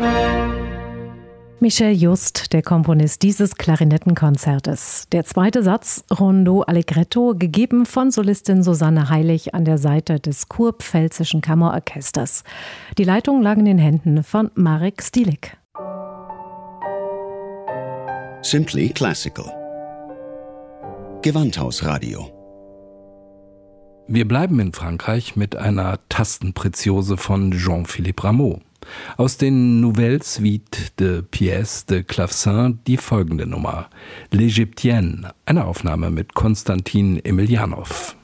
Michel Just, der Komponist dieses Klarinettenkonzertes. Der zweite Satz, Rondo Allegretto, gegeben von Solistin Susanne Heilig an der Seite des Kurpfälzischen Kammerorchesters. Die Leitung lag in den Händen von Marek Stilik. Simply Classical. Gewandhausradio. Wir bleiben in Frankreich mit einer Tastenpreziose von Jean-Philippe Rameau. Aus den Nouvelles Suites de Pièces de Clavecin die folgende Nummer, L'Égyptienne, eine Aufnahme mit Konstantin Emelianow.